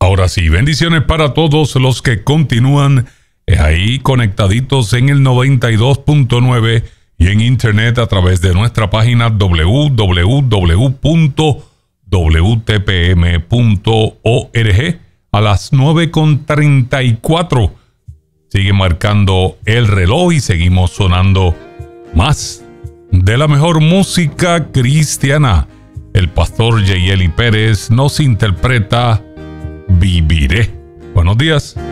Ahora sí, bendiciones para todos los que continúan ahí conectaditos en el 92.9 y en internet a través de nuestra página www.wtpm.org. A las 9:34 sigue marcando el reloj y seguimos sonando más de la mejor música cristiana. El pastor Yeyeli Pérez nos interpreta Viviré. Buenos días.